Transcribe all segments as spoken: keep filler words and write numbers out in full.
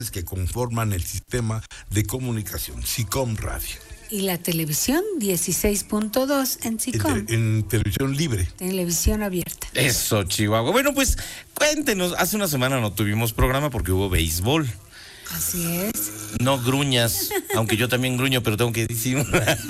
que conforman el sistema de comunicación, SICOM Radio. Y la televisión, dieciséis punto dos en SICOM. En, te, en televisión libre. Televisión abierta. Eso, Chihuahua. Bueno, pues cuéntenos, hace una semana no tuvimos programa porque hubo béisbol. Así es. No gruñas, aunque yo también gruño, pero tengo que decir.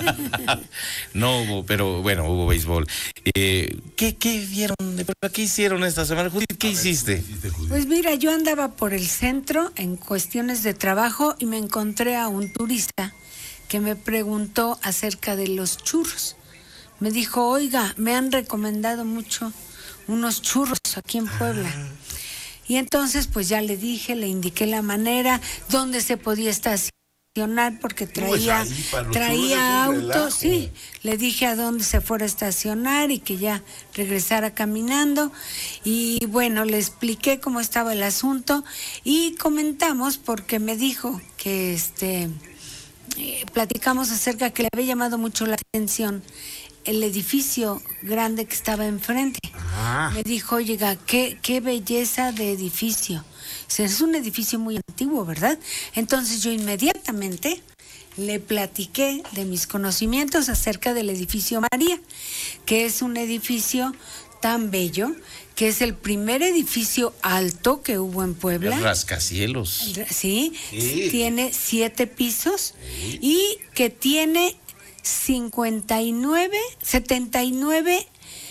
No hubo, pero bueno, hubo béisbol. Eh, ¿qué, ¿Qué vieron? ¿Qué hicieron esta semana? Judith, ¿qué hiciste? Pues mira, yo andaba por el centro en cuestiones de trabajo y me encontré a un turista que me preguntó acerca de los churros. Me dijo, oiga, me han recomendado mucho unos churros aquí en Puebla. Y entonces pues ya le dije, le indiqué la manera, dónde se podía estacionar, porque traía, traía autos, sí, le dije a dónde se fuera a estacionar y que ya regresara caminando. Y bueno, le expliqué cómo estaba el asunto y comentamos porque me dijo que este eh, platicamos acerca que le había llamado mucho la atención el edificio grande que estaba enfrente. Ah. Me dijo, oiga, qué, qué belleza de edificio. O sea, es un edificio muy antiguo, ¿verdad? Entonces yo inmediatamente le platiqué de mis conocimientos acerca del edificio María, que es un edificio tan bello, que es el primer edificio alto que hubo en Puebla. El rascacielos. Sí, sí, tiene siete pisos sí. Y que tiene cincuenta y nueve, setenta y nueve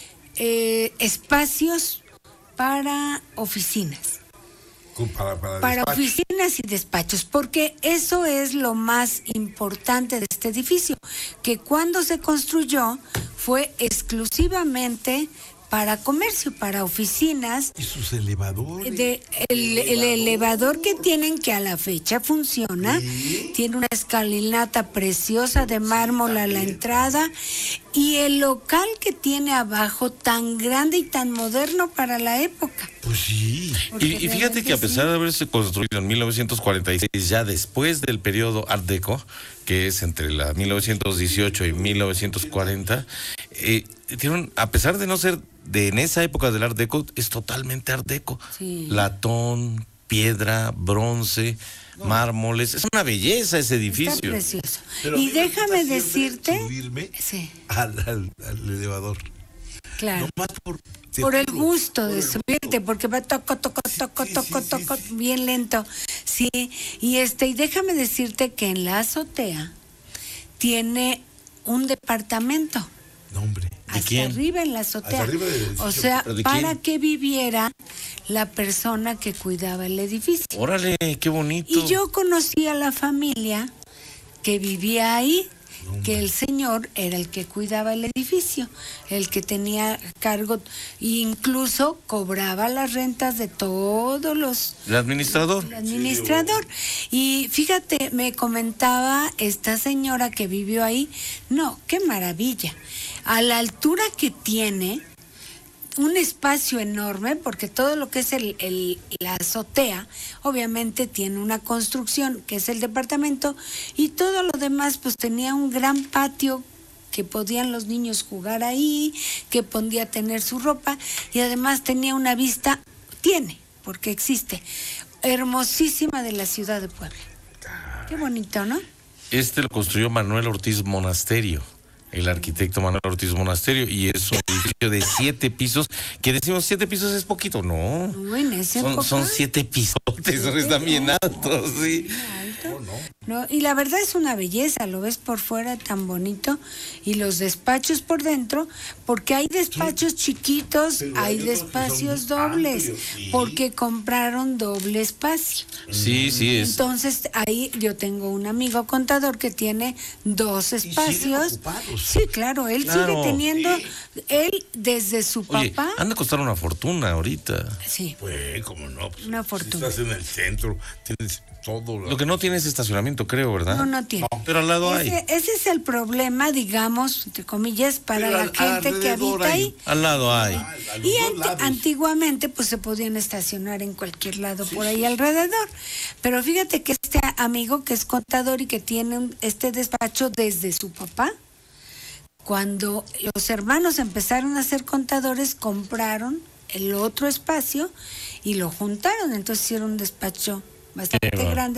eh, espacios para oficinas. Para, para, para oficinas y despachos, porque eso es lo más importante de este edificio, que cuando se construyó fue exclusivamente para comercio, para oficinas. ¿Y sus elevadores? De, el, el elevador que tienen, que a la fecha funciona, ¿sí? Tiene una escalinata preciosa de mármol a la entrada, y el local que tiene abajo tan grande y tan moderno para la época. Pues sí. Y, y fíjate que a pesar de haberse construido en mil novecientos cuarenta y seis, ya después del periodo Art Deco, que es entre la mil novecientos dieciocho y mil novecientos cuarenta, eh, tienen, a pesar de no ser de en esa época del Art Deco, es totalmente Art Deco. Sí. Latón, piedra, bronce, no. mármoles, es una belleza ese edificio. Está precioso. Pero y déjame decirte subirme sí. al, al, al elevador. Claro. No más por, por el gusto por de subirte, gusto. Porque va toco, toco, toco, sí, toco, sí, toco, sí, sí. bien lento. Sí, y este, y déjame decirte que en la azotea tiene un departamento. No, hombre. ¿De hasta quién? arriba en la azotea. Arriba del o sea, para quién? que viviera la persona que cuidaba el edificio. Órale, qué bonito. Y yo conocí a la familia que vivía ahí. Que el señor era el que cuidaba el edificio, el que tenía cargo, e incluso cobraba las rentas de todos los... ¿El administrador? El administrador. Y fíjate, me comentaba esta señora que vivió ahí, no, qué maravilla. A la altura que tiene, un espacio enorme, porque todo lo que es el, el, la azotea, obviamente tiene una construcción, que es el departamento, y todo lo demás, pues tenía un gran patio que podían los niños jugar ahí, que podía tener su ropa, y además tenía una vista, tiene, porque existe, hermosísima de la ciudad de Puebla. Qué bonito, ¿no? Este lo construyó Manuel Ortiz Monasterio, el arquitecto Manuel Ortiz Monasterio, y es un edificio de siete pisos, que decimos siete pisos es poquito, no, no en ese son, son siete pisotes, ¿sí? Están bien altos, sí. Alto. No, no, y la verdad es una belleza, lo ves por fuera tan bonito, y los despachos por dentro, porque hay despachos sí. chiquitos, pero hay despacios dobles, amplios, sí. porque compraron doble espacio. Sí, sí es. Entonces ahí yo tengo un amigo contador que tiene dos espacios. Sí, claro, él claro. sigue teniendo, sí. él desde su Oye, papá. Han de costar una fortuna ahorita. Sí. Pues, cómo no. Pues, una fortuna. Si estás en el centro, tienes todo. Lo que no tiene es estacionamiento, creo, ¿verdad? No, no tiene. No, pero al lado ese, hay. Ese es el problema, digamos, entre comillas, para pero la al, gente que habita hay. ahí. Al lado hay. Ah, y ant antiguamente, pues se podían estacionar en cualquier lado sí, por ahí sí. alrededor. Pero fíjate que este amigo que es contador y que tiene un, este despacho desde su papá, cuando los hermanos empezaron a ser contadores, compraron el otro espacio y lo juntaron, entonces hicieron un despacho bastante grande